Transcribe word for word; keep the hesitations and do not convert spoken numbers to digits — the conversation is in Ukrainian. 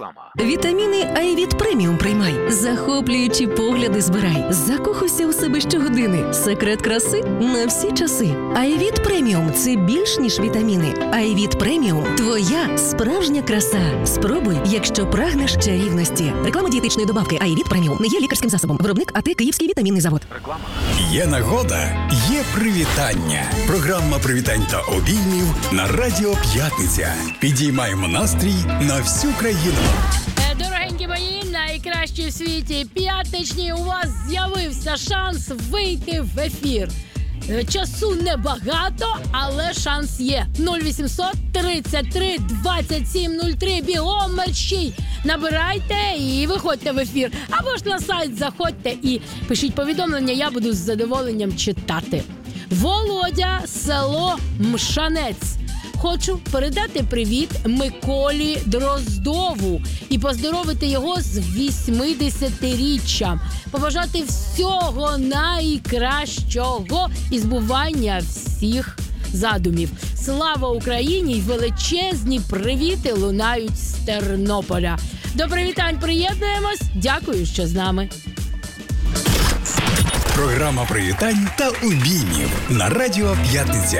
Реклама. Вітаміни Айвіт Преміум приймай. Захоплюючі погляди збирай. Закохуйся у себе щогодини. Секрет краси на всі часи. Айвіт Преміум – це більш ніж вітаміни. Айвіт Преміум – твоя справжня краса. Спробуй, якщо прагнеш чарівності. Реклама дієтичної добавки Айвіт Преміум не є лікарським засобом. Виробник АТ Київський вітамінний завод. Реклама. Є нагода, є привітання. Програма привітань та обіймів на Радіо П'ятниця. Підіймаємо настрій на всю країну. Дорогенькі мої, найкращі в світі п'ятничні, у вас з'явився шанс вийти в ефір. Часу небагато, але шанс є. нуль вісімсот тридцять три двадцять сім нуль три. Бігом мерщій. Набирайте і виходьте в ефір. Або ж на сайт заходьте і пишіть повідомлення, я буду з задоволенням читати. Володя, село Мшанець. Хочу передати привіт Миколі Дроздову і поздоровити його з вісімдесятиріччям. Побажати всього найкращого і збування всіх задумів. Слава Україні й величезні привіти лунають з Тернополя. До привітань приєднуємось. Дякую, що з нами. Програма привітань та обіймів на Радіо П'ятниця.